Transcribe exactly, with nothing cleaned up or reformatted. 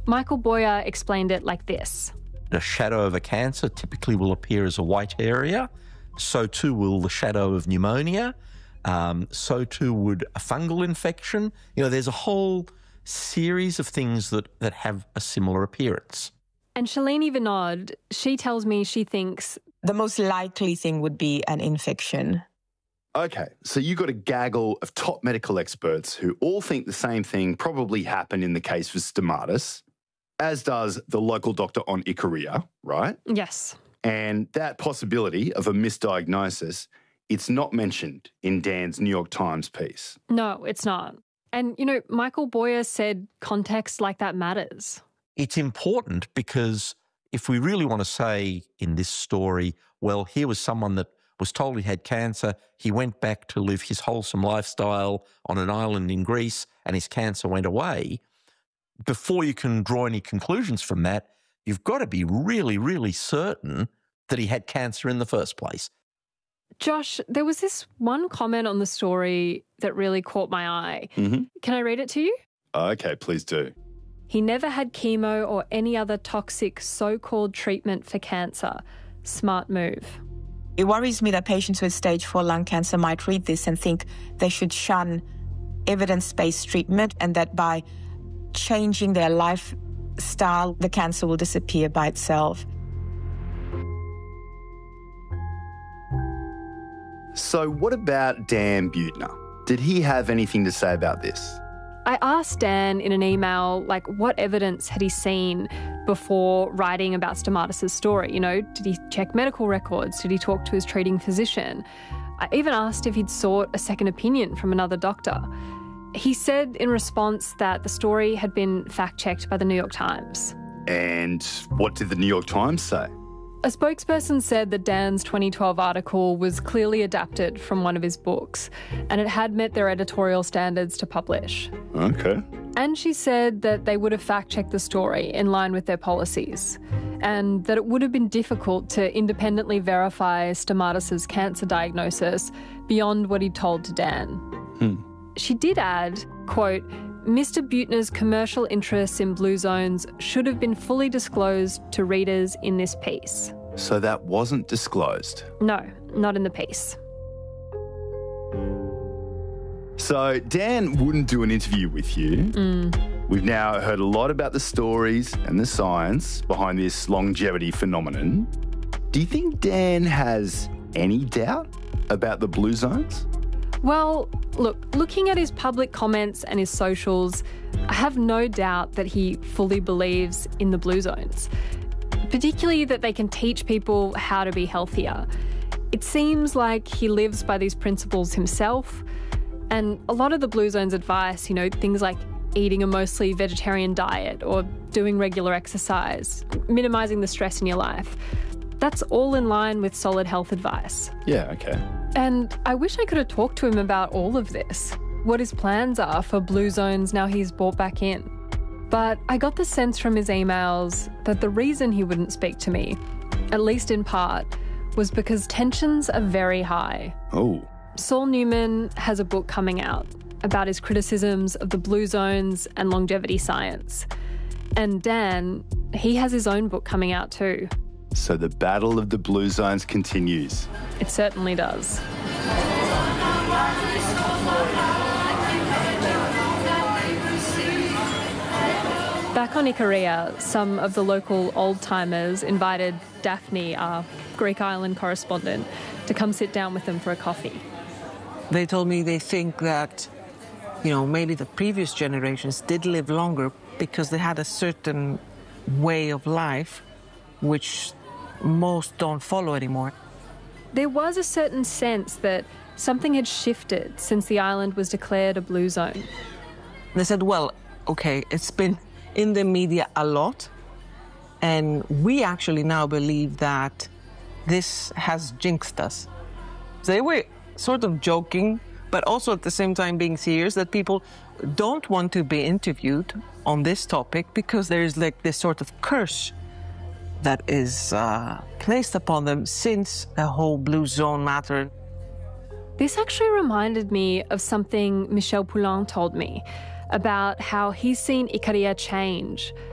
Michael Boyer explained it like this. The shadow of a cancer typically will appear as a white area. So too will the shadow of pneumonia. Um, so too would a fungal infection. You know, there's a whole series of things that, that have a similar appearance. And Shalini Vinod, she tells me she thinks the most likely thing would be an infection. Okay, so you got a gaggle of top medical experts who all think the same thing probably happened in the case of stomatis, as does the local doctor on Ikaria, right? Yes. And that possibility of a misdiagnosis, it's not mentioned in Dan's New York Times piece. No, it's not. And, you know, Michael Boyer said context like that matters. It's important because if we really want to say in this story, well, here was someone that was told he had cancer, he went back to live his wholesome lifestyle on an island in Greece and his cancer went away, before you can draw any conclusions from that, you've got to be really, really certain that he had cancer in the first place. Josh, there was this one comment on the story that really caught my eye. Mm-hmm. Can I read it to you? Okay, please do. He never had chemo or any other toxic so-called treatment for cancer. Smart move. It worries me that patients with stage four lung cancer might read this and think they should shun evidence-based treatment and that by changing their lifestyle, the cancer will disappear by itself. So what about Dan Buettner? Did he have anything to say about this? I asked Dan in an email, like, what evidence had he seen before writing about Stomatis' story? You know, did he check medical records? Did he talk to his treating physician? I even asked if he'd sought a second opinion from another doctor. He said in response that the story had been fact-checked by the New York Times. And what did the New York Times say? A spokesperson said that Dan's twenty twelve article was clearly adapted from one of his books and it had met their editorial standards to publish. Okay. And she said that they would have fact-checked the story in line with their policies and that it would have been difficult to independently verify Stomatis' cancer diagnosis beyond what he'd told to Dan. Hmm. She did add, quote, Mister Buettner's commercial interests in Blue Zones should have been fully disclosed to readers in this piece. So that wasn't disclosed? No, not in the piece. So Dan wouldn't do an interview with you. Mm. We've now heard a lot about the stories and the science behind this longevity phenomenon. Do you think Dan has any doubt about the Blue Zones? Well, look, looking at his public comments and his socials, I have no doubt that he fully believes in the Blue Zones, particularly that they can teach people how to be healthier. It seems like he lives by these principles himself, and a lot of the Blue Zones advice, you know, things like eating a mostly vegetarian diet or doing regular exercise, minimising the stress in your life, that's all in line with solid health advice. Yeah, okay. And I wish I could have talked to him about all of this, what his plans are for Blue Zones now he's bought back in. But I got the sense from his emails that the reason he wouldn't speak to me, at least in part, was because tensions are very high. Oh. Saul Newman has a book coming out about his criticisms of the Blue Zones and longevity science. And Dan, he has his own book coming out too. So the battle of the Blue Zones continues. It certainly does. Back on Ikaria, some of the local old-timers invited Daphne, our Greek island correspondent, to come sit down with them for a coffee. They told me they think that, you know, maybe the previous generations did live longer because they had a certain way of life which most don't follow anymore. There was a certain sense that something had shifted since the island was declared a blue zone. They said, well, okay, it's been in the media a lot, and we actually now believe that this has jinxed us. They were sort of joking, but also at the same time being serious, that people don't want to be interviewed on this topic because there is like this sort of curse that is uh, placed upon them since the whole blue zone matter. This actually reminded me of something Michel Poulain told me about how he's seen Ikaria change